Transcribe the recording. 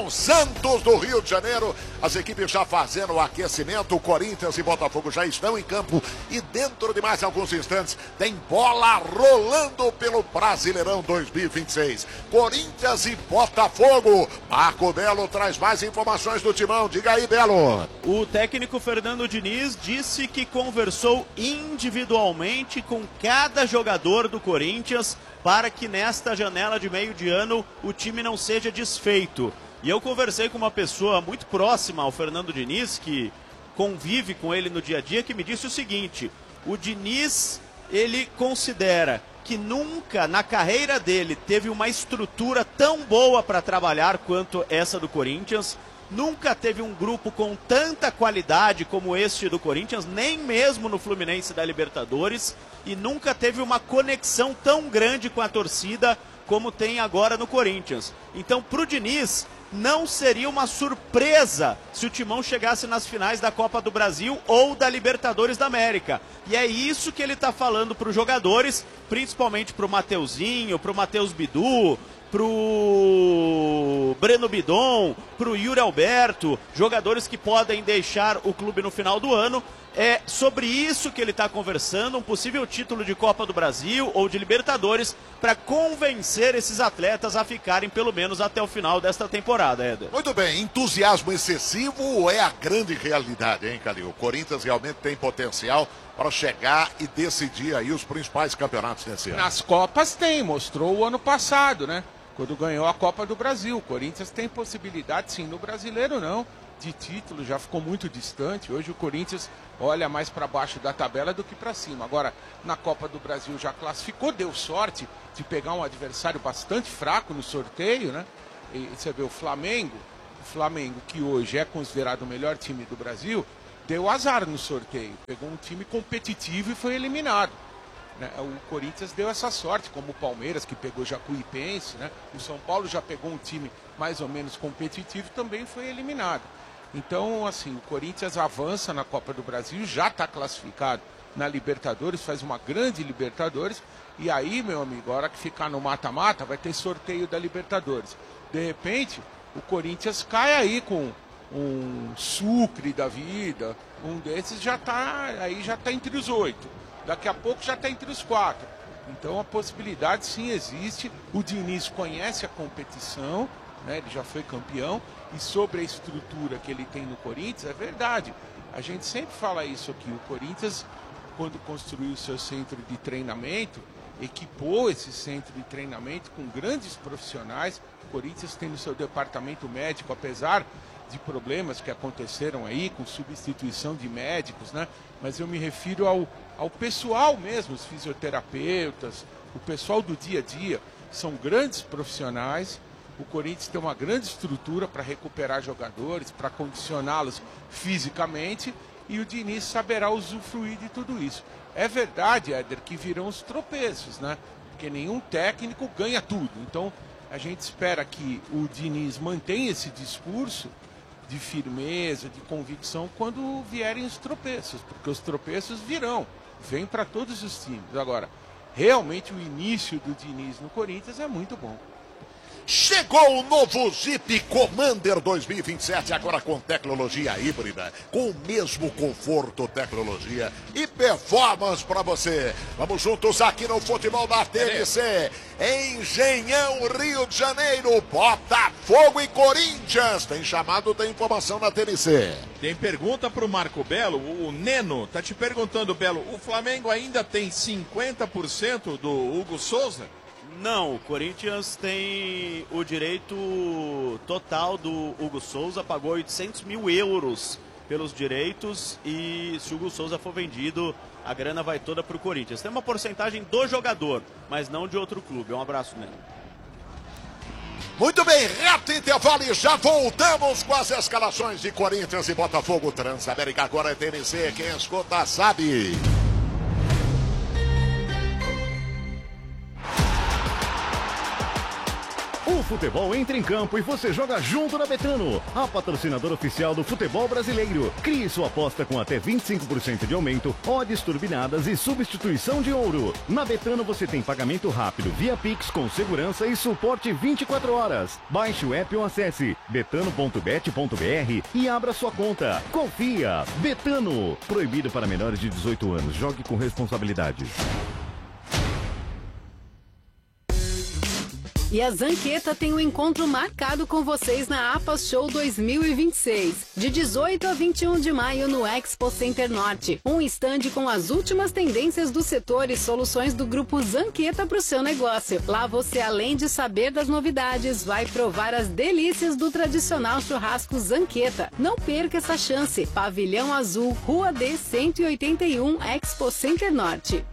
Santos do Rio de Janeiro, as equipes já fazendo o aquecimento, Corinthians e Botafogo já estão em campo e dentro de mais alguns instantes tem bola rolando pelo Brasileirão 2026. Corinthians e Botafogo. Marco Belo traz mais informações do timão, diga aí, Belo. O técnico Fernando Diniz disse que conversou individualmente com cada jogador do Corinthians para que nesta janela de meio de ano o time não seja desfeito. E eu conversei com uma pessoa muito próxima ao Fernando Diniz, que convive com ele no dia a dia, que me disse o seguinte: o Diniz, ele considera que nunca na carreira dele teve uma estrutura tão boa para trabalhar quanto essa do Corinthians, nunca teve um grupo com tanta qualidade como este do Corinthians, nem mesmo no Fluminense da Libertadores, e nunca teve uma conexão tão grande com a torcida como tem agora no Corinthians. Então, para o Diniz, não seria uma surpresa se o Timão chegasse nas finais da Copa do Brasil ou da Libertadores da América. E é isso que ele está falando para os jogadores, principalmente para o Mateuzinho, para o Matheus Bidu, para o Breno Bidon, para o Yuri Alberto, jogadores que podem deixar o clube no final do ano. É sobre isso que ele está conversando, um possível título de Copa do Brasil ou de Libertadores, para convencer esses atletas a ficarem pelo menos até o final desta temporada, Éder. Muito bem, entusiasmo excessivo é a grande realidade, hein, Calil? O Corinthians realmente tem potencial para chegar e decidir aí os principais campeonatos desse ano. Nas Copas tem, mostrou o ano passado, né? Quando ganhou a Copa do Brasil. O Corinthians tem possibilidade, sim, no Brasileiro não, de título, já ficou muito distante. Hoje o Corinthians olha mais para baixo da tabela do que para cima. Agora, na Copa do Brasil já classificou, deu sorte de pegar um adversário bastante fraco no sorteio, né? E você vê o Flamengo que hoje é considerado o melhor time do Brasil, deu azar no sorteio, pegou um time competitivo e foi eliminado. O Corinthians deu essa sorte, como o Palmeiras, que pegou Jacuipense, né? O São Paulo já pegou um time mais ou menos competitivo e também foi eliminado. Então, assim, o Corinthians avança na Copa do Brasil, já está classificado na Libertadores, faz uma grande Libertadores, e aí, meu amigo, a hora que ficar no mata-mata, vai ter sorteio da Libertadores. De repente, o Corinthians cai aí com um Sucre da vida, um desses já está entre os 8. Daqui a pouco já está entre os 4. Então a possibilidade sim existe. O Diniz conhece a competição, né? Ele já foi campeão. E sobre a estrutura que ele tem no Corinthians, é verdade. A gente sempre fala isso aqui. O Corinthians, quando construiu o seu centro de treinamento, equipou esse centro de treinamento com grandes profissionais. O Corinthians tem no seu departamento médico, apesar de problemas que aconteceram aí, com substituição de médicos, né? Mas eu me refiro ao pessoal mesmo, os fisioterapeutas, o pessoal do dia a dia, são grandes profissionais. O Corinthians tem uma grande estrutura para recuperar jogadores, para condicioná-los fisicamente, e o Diniz saberá usufruir de tudo isso. É verdade, Éder, que virão os tropeços, né? Porque nenhum técnico ganha tudo. Então, a gente espera que o Diniz mantenha esse discurso de firmeza, de convicção, quando vierem os tropeços, porque os tropeços virão, vêm para todos os times. Agora, realmente o início do Diniz no Corinthians é muito bom. Chegou o novo Jeep Commander 2027, agora com tecnologia híbrida, com o mesmo conforto, tecnologia e performance para você. Vamos juntos aqui no futebol da TNC, Engenhão, Rio de Janeiro, Botafogo e Corinthians. Tem chamado, tem informação na TNC. Tem pergunta pro Marco Belo, o Neno tá te perguntando, Belo, o Flamengo ainda tem 50% do Hugo Souza? Não, o Corinthians tem o direito total do Hugo Souza, pagou 800 mil euros pelos direitos e se o Hugo Souza for vendido, a grana vai toda para o Corinthians. Tem uma porcentagem do jogador, mas não de outro clube. Um abraço, Neno. Muito bem, reto intervalo e já voltamos com as escalações de Corinthians e Botafogo. Transamérica agora é TNC, quem escuta sabe. O futebol entra em campo e você joga junto na Betano, a patrocinadora oficial do futebol brasileiro. Crie sua aposta com até 25% de aumento, odds turbinadas e substituição de ouro. Na Betano você tem pagamento rápido via Pix com segurança e suporte 24 horas. Baixe o app ou acesse betano.bet.br e abra sua conta. Confia! Betano. Proibido para menores de 18 anos. Jogue com responsabilidade. E a Zanqueta tem um encontro marcado com vocês na APAS Show 2026, de 18 a 21 de maio no Expo Center Norte. Um estande com as últimas tendências do setor e soluções do grupo Zanqueta para o seu negócio. Lá você, além de saber das novidades, vai provar as delícias do tradicional churrasco Zanqueta. Não perca essa chance. Pavilhão Azul, Rua D 181, Expo Center Norte.